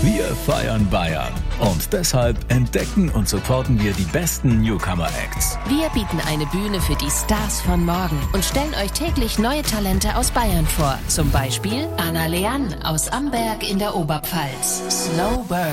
Wir feiern Bayern und deshalb entdecken und supporten wir die besten Newcomer-Acts. Wir bieten eine Bühne für die Stars von morgen und stellen euch täglich neue Talente aus Bayern vor. Zum Beispiel Anna Leann aus Amberg in der Oberpfalz. Slow Burn.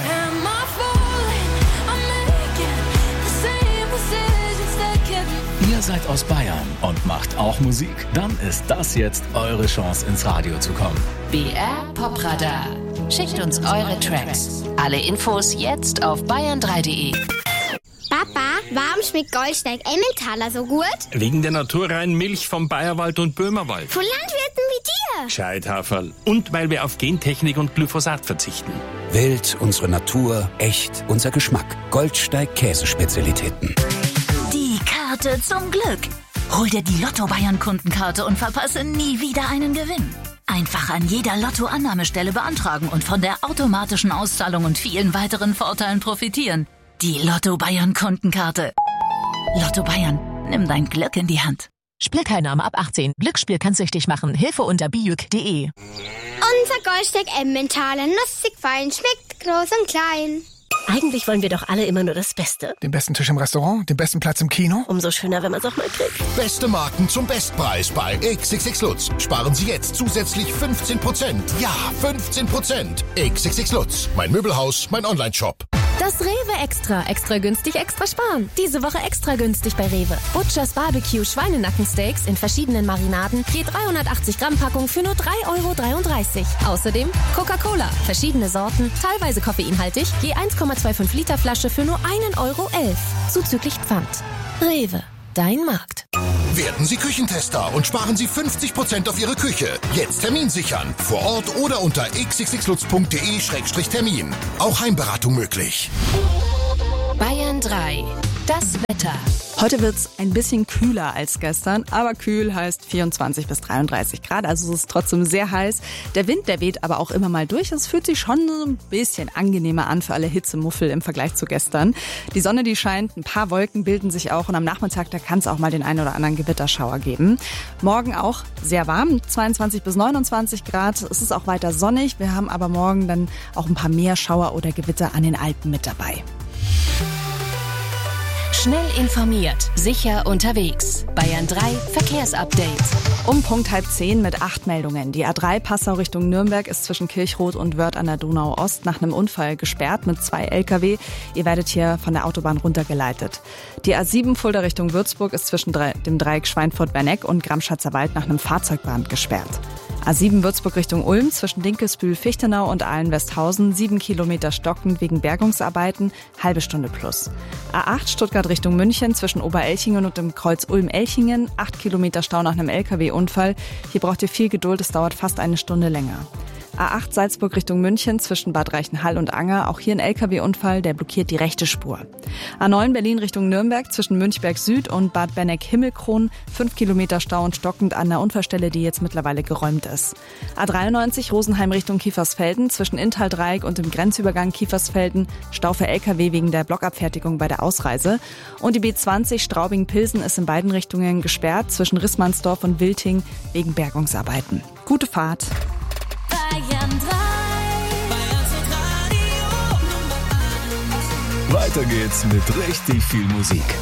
Ihr seid aus Bayern und macht auch Musik? Dann ist das jetzt eure Chance, ins Radio zu kommen. BR Popradar. Schickt uns eure Tracks. Alle Infos jetzt auf bayern3.de. Papa, warum schmeckt Goldsteig Emmentaler so gut? Wegen der naturreinen Milch vom Bayerwald und Böhmerwald. Von Landwirten wie dir. Scheithaferl. Und weil wir auf Gentechnik und Glyphosat verzichten. Wild, unsere Natur, echt, unser Geschmack. Goldsteig Käsespezialitäten. Die Karte zum Glück. Hol dir die Lotto Bayern Kundenkarte und verpasse nie wieder einen Gewinn. Einfach an jeder Lotto-Annahmestelle beantragen und von der automatischen Auszahlung und vielen weiteren Vorteilen profitieren. Die Lotto Bayern Kundenkarte. Lotto Bayern, nimm dein Glück in die Hand. Spielteilnahme ab 18. Glücksspiel kann süchtig machen. Hilfe unter bijuk.de. Unser Goldsteig Emmentaler, nussig fein, schmeckt groß und klein. Eigentlich wollen wir doch alle immer nur das Beste. Den besten Tisch im Restaurant, den besten Platz im Kino. Umso schöner, wenn man es auch mal kriegt. Beste Marken zum Bestpreis bei XXX Lutz. Sparen Sie jetzt zusätzlich 15%. Ja, 15%. XXX Lutz. Mein Möbelhaus, mein Onlineshop. Das Rewe Extra. Extra günstig, extra sparen. Diese Woche extra günstig bei Rewe. Butchers Barbecue Schweinenackensteaks in verschiedenen Marinaden. Je 380 Gramm Packung für nur 3,33 €. Außerdem Coca-Cola. Verschiedene Sorten, teilweise koffeinhaltig. Je 1,25 Liter Flasche für nur 1,11 €. Zuzüglich Pfand. Rewe. Dein Markt. Werden Sie Küchentester und sparen Sie 50% auf Ihre Küche. Jetzt Termin sichern. Vor Ort oder unter xxxlutz.de/termin. Auch Heimberatung möglich. Bayern 3. Das Wetter. Heute wird's ein bisschen kühler als gestern, aber kühl heißt 24 bis 33 Grad, also es ist trotzdem sehr heiß. Der Wind, der weht aber auch immer mal durch. Es fühlt sich schon so ein bisschen angenehmer an für alle Hitzemuffel im Vergleich zu gestern. Die Sonne, die scheint, ein paar Wolken bilden sich auch und am Nachmittag, da kann es auch mal den einen oder anderen Gewitterschauer geben. Morgen auch sehr warm, 22 bis 29 Grad. Es ist auch weiter sonnig. Wir haben aber morgen dann auch ein paar mehr Schauer oder Gewitter an den Alpen mit dabei. Schnell informiert, sicher unterwegs. Bayern 3 Verkehrsupdate. Um Punkt 9:30 mit 8 Meldungen. Die A3 Passau Richtung Nürnberg ist zwischen Kirchroth und Wörth an der Donau-Ost nach einem Unfall gesperrt mit 2 LKW. Ihr werdet hier von der Autobahn runtergeleitet. Die A7 Fulda Richtung Würzburg ist zwischen dem Dreieck Schweinfurt-Berneck und Gramschatzer Wald nach einem Fahrzeugbrand gesperrt. A7 Würzburg Richtung Ulm zwischen Dinkelsbühl-Fichtenau und Ahlen-Westhausen 7 Kilometer stockend wegen Bergungsarbeiten, halbe Stunde plus. A8 Stuttgart Richtung München zwischen Oberelchingen und dem Kreuz Ulm-Elchingen 8 Kilometer Stau nach einem LKW-Unfall. Hier braucht ihr viel Geduld, es dauert fast eine Stunde länger. A8 Salzburg Richtung München zwischen Bad Reichenhall und Anger. Auch hier ein LKW-Unfall, der blockiert die rechte Spur. A9 Berlin Richtung Nürnberg zwischen Münchberg Süd und Bad Benneck-Himmelkron. 5 Kilometer Stau und stockend an der Unfallstelle, die jetzt mittlerweile geräumt ist. A93 Rosenheim Richtung Kiefersfelden zwischen Inntal-Dreieck und dem Grenzübergang Kiefersfelden. Stau für LKW wegen der Blockabfertigung bei der Ausreise. Und die B20 Straubing-Pilsen ist in beiden Richtungen gesperrt zwischen Rissmannsdorf und Wilting wegen Bergungsarbeiten. Gute Fahrt. Bayern 3. Weiter geht's mit richtig viel Musik.